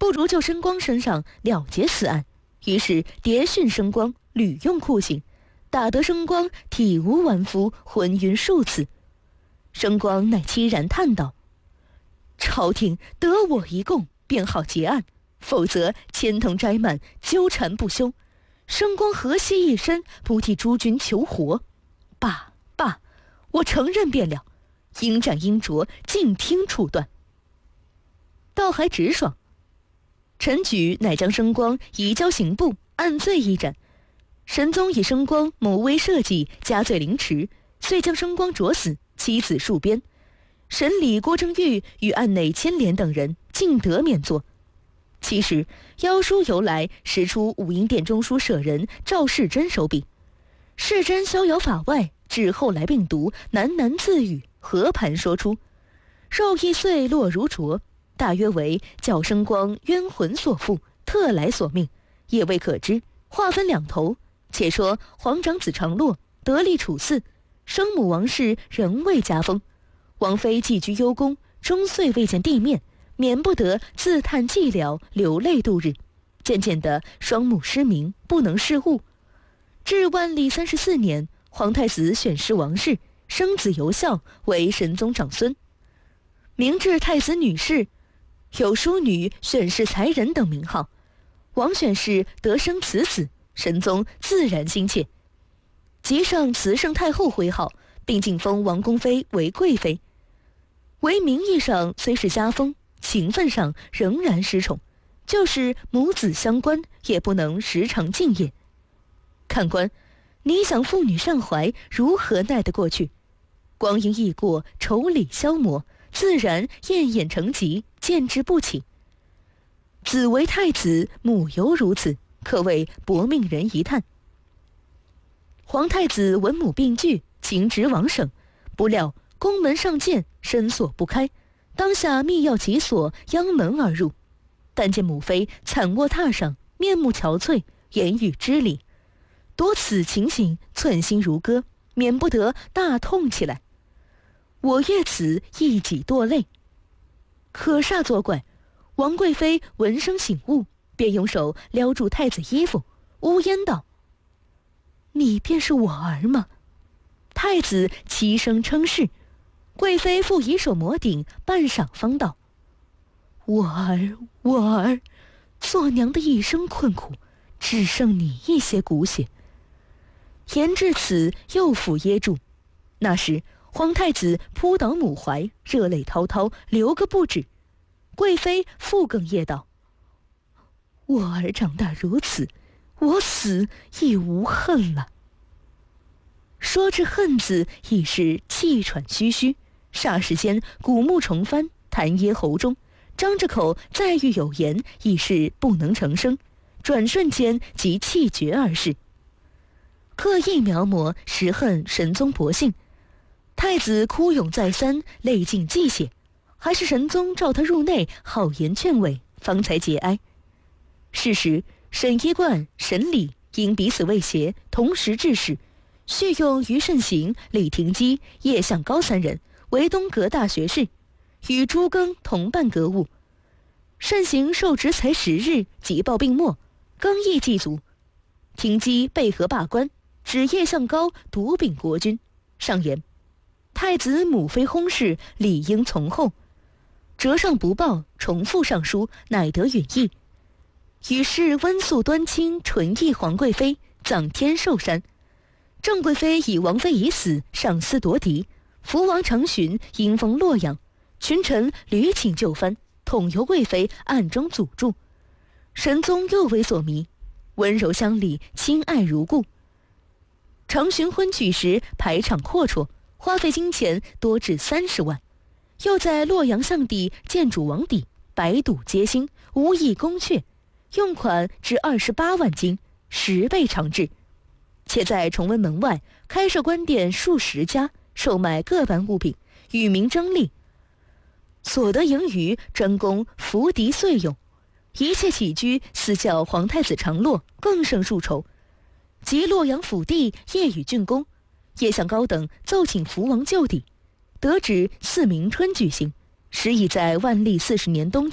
不如就申光身上了结此案。于是迭训申光，屡用酷刑，打得申光体无完肤，昏晕数次。申光乃凄然叹道：朝廷得我一供，便好结案，否则千藤摘蔓，纠缠不休。申光何惜一身，不替诸君求活？罢，我承认便了，应斩应啄，尽听处断。倒还直爽。陈举乃将申光移交刑部，按罪一斩。神宗以申光谋威社稷，加罪凌迟，遂将申光灼死，妻子戍边。审理郭正玉与案内牵连等人尽得免罪。其实妖书由来实出武英殿中书舍人赵世珍手笔，世珍逍遥法外，至后来病读，喃喃自语，和盘说出，肉一碎落如琢，大约为叫申光冤魂所附，特来所命，也未可知。话分两头，且说皇长子常洛得力处嗣，生母王氏仍未加封，王妃寄居幽宫，终岁未见地面，免不得自叹寂寥，流泪度日。渐渐的双目失明，不能视物。至万历34年，皇太子选侍王氏，生子由孝，为神宗长孙，明至太子女氏，有淑女选侍才人等名号。王选侍得生此子，神宗自然心切，即上慈圣太后徽号，并晋封王宫妃为贵妃。为名义上虽是加封，情分上仍然失宠，就是母子相关，也不能时常敬业。看官，你想父女善怀，如何耐得过去？光阴易过，愁理消磨，自然厌厌成疾，见之不起。子为太子，母犹如此，可谓薄命人一叹。皇太子闻母病惧，情直往省，不料宫门上见，深锁不开，当下密钥其锁，央门而入。但见母妃惨卧榻上，面目憔悴，言语支离。多此情形，寸心如割，免不得大痛起来。我阅此，一己堕泪。可煞作怪，王贵妃闻声醒悟，便用手撩住太子衣服，呜咽道：你便是我儿吗？太子齐声称是。贵妃复以手摩顶，半晌方道：我儿，做娘的一生困苦，只剩你一些骨血。言至此，又复噎住。那时皇太子扑倒母怀，热泪滔滔，流个不止。贵妃复哽咽道：我儿长大如此，我死亦无恨了。说至恨字，已是气喘吁吁，霎时间古木重翻，痰噎喉中，张着口再欲有言，已是不能成声，转瞬间即气绝而逝。刻意描摹，实恨神宗薄幸。太子哭咏再三，泪尽泣血，还是神宗召他入内，好言劝慰，方才节哀。是时沈一贯、沈礼因彼此未协，同时致仕，续用于慎行、李廷基、叶向高三人为东阁大学士，与朱庚同办阁务。慎行受职才10日，即报病没，庚亦祭祖。廷基备和罢官，指叶向高独秉国君。上言太子母妃薨事，理应从后。折上不报，重复上书，乃得允意。于是温肃端清纯义皇贵妃葬天寿山。郑贵妃以王妃已死，上司夺嫡，福王常询因封洛阳，群臣屡请就藩，统由贵妃暗中阻住。神宗又为所迷，温柔乡里，亲爱如故。常询婚娶时排场阔绰，花费金钱多至30万，又在洛阳巷地建筑王邸，百堵街心，无益宫阙，用款至28万金，10倍长制。且在崇文门外开设官店数10家，售卖各般物品，与民争利，所得盈余专供扶敌岁用，一切起居私教皇太子常洛更胜数筹。及洛阳府地业与竣工，叶向高等奏请福王就邸，得旨4明春举行，时已在万历40年冬季，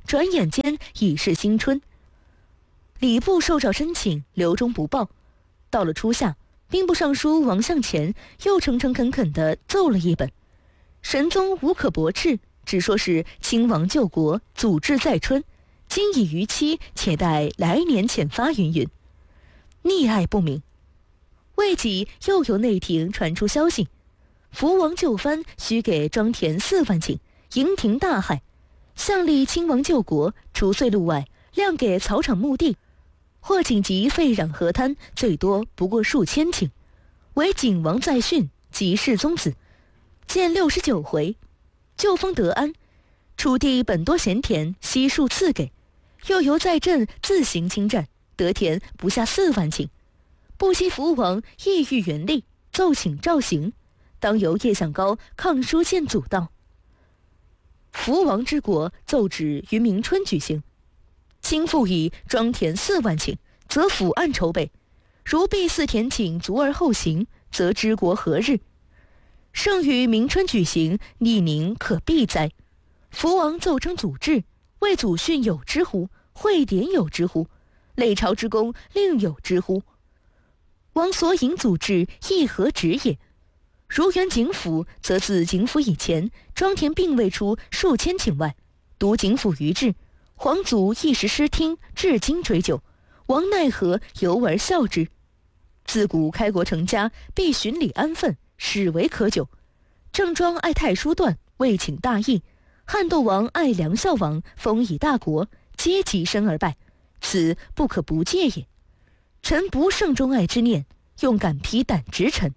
转眼间已是新春。礼部受诏申请，留中不报。到了初夏，兵部尚书王向前又诚诚恳恳地奏了一本，神宗无可驳斥，只说是亲王救国，祖制在春，今已逾期，且待来年遣发云云，溺爱不明。未几，又由内廷传出消息，福王就藩须给庄田4万顷，营庭大骇，向立亲王救国，除岁路外，量给草场墓地，或紧急废壤河滩，最多不过数千顷，唯景王在训，即世宗子，见69回，就封德安，楚地本多闲田，悉数赐给，又由在镇自行侵占，得田不下4万顷。不惜福王意欲原立，奏请诏行，当由叶向高抗书谏阻道：福王之国，奏旨于明春举行，亲复以庄田4万顷，则府案筹备，如必4田顷足而后行，则知国何日？盛于明春举行，逆宁可避哉？福王奏称祖制，谓祖训有之乎？会典有之乎？累朝之功另有之乎？王所引祖制，亦何止也？如原景府，则自景府以前，庄田并未出数千顷外，独景府于制，皇祖一时失听，至今追究，王奈何由而笑之？自古开国成家，必循礼安分，始为可久。郑庄爱太叔段，未请大义；汉窦王爱梁孝王，封以大国，皆及身而败，此不可不戒也。臣不胜忠爱之念，用敢批胆直臣。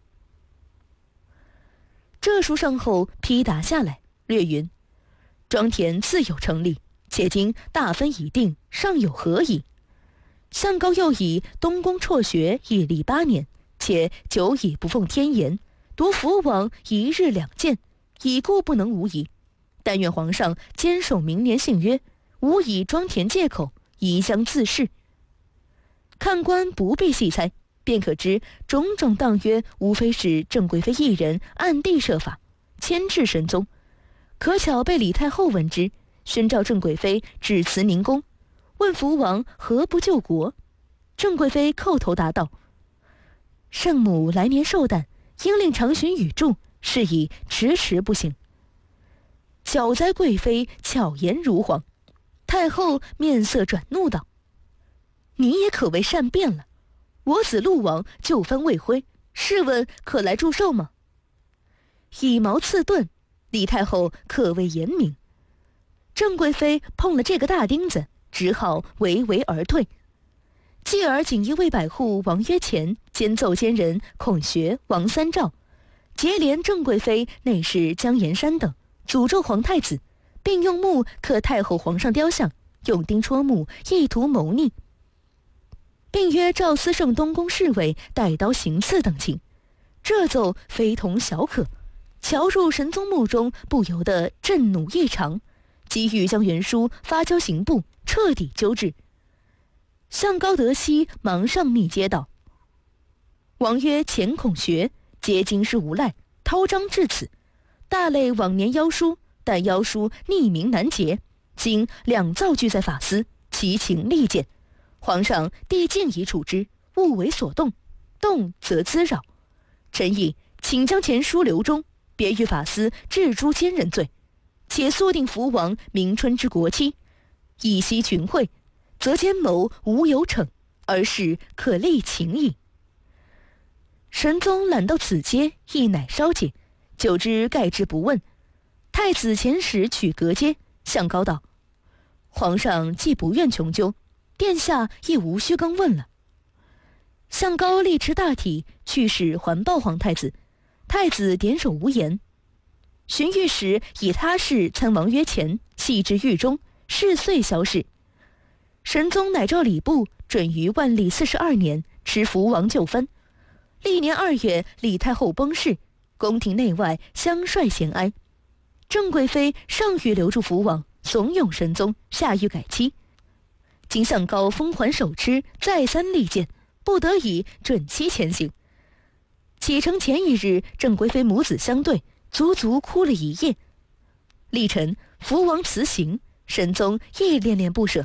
这书上后批答下来，略云：庄田自有成立，且今大分已定，尚有何疑？向高又以东宫辍学已历8年，且久已不奉天言，独福王一日2见，已故不能无疑。但愿皇上坚守明年信约，无以庄田借口，宜将自恃。看官不必细猜，便可知种种当约，无非是郑贵妃一人暗地设法牵制神宗。可巧被李太后闻之，宣召郑贵妃致辞宁宫，问福王何不救国。郑贵妃叩头答道：圣母来年寿诞，应令长巡雨柱，是以迟迟不行。小哉贵妃巧言如簧。太后面色转怒道：你也可谓善变了，我子陆王就藩未徽，试问可来祝寿吗？以矛刺盾，李太后可谓严明。郑贵妃碰了这个大钉子，只好唯唯而退。继而锦衣卫百户王约前兼奏监人孔学、王三照，结连郑贵妃内侍江延山等，诅咒皇太子，并用木刻太后皇上雕像，用钉戳木，意图谋逆，并约赵思圣东宫侍卫带刀行刺等情。这奏非同小可，瞧入神宗墓中，不由得震怒异常，急欲将原书发交刑部，彻底纠治。向高德熙忙上密接道：王曰前孔学，皆经师无赖，滔章至此，大类往年妖书，但妖书匿名难解，今2造具在法司，其情利见，皇上帝尽已处之，勿为所动，动则滋扰。臣意请将前书留中，别于法司治诸奸人罪，且速定福王明春之国期，以息群会，则奸谋无有惩，而是可立情矣。神宗览到此阶，亦乃稍解，久之盖之不问。太子遣使取阁阶，向高道：皇上既不愿穷究，殿下亦无需更问了。向高力持大体，去使还报皇太子。太子点首无言。荀彧时以他事参王约前，弃之狱中，事遂消逝。神宗乃诏礼部，准于万历42年持福王就藩。历年2月，李太后崩逝，宫廷内外相率闲哀。郑贵妃上欲留住福王，怂恿神宗，下欲改期。今向高封还手吃，再三力谏，不得已准期前行。启程前一日，郑贵妃母子相对，足足哭了1夜。历晨福王辞行， 神宗亦恋恋不舍。